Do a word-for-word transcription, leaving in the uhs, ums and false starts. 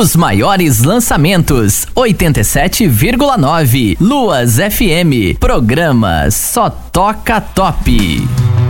Os maiores lançamentos, oitenta e sete vírgula nove. Luas F M. Programa Só Toca Top.